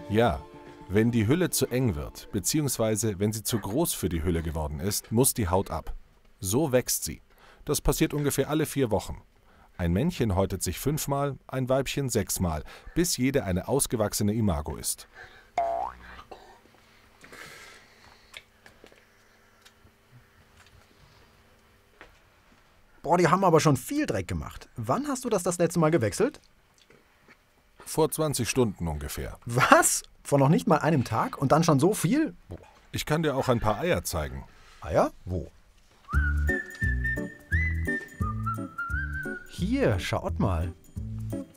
Ja, wenn die Hülle zu eng wird, beziehungsweise wenn sie zu groß für die Hülle geworden ist, muss die Haut ab. So wächst sie. Das passiert ungefähr alle 4 Wochen. Ein Männchen häutet sich 5-mal, ein Weibchen 6-mal, bis jede eine ausgewachsene Imago ist. Boah, die haben aber schon viel Dreck gemacht. Wann hast du das letzte Mal gewechselt? Vor 20 Stunden ungefähr. Was? Vor noch nicht mal einem Tag und dann schon so viel? Ich kann dir auch ein paar Eier zeigen. Eier? Wo? Hier, schaut mal.